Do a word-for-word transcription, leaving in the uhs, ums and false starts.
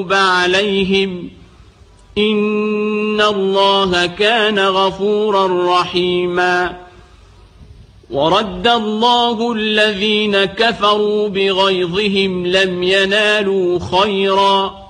عليهم إن الله كان غفورا رحيما. ورد الله الذين كفروا بغيظهم لم ينالوا خيرا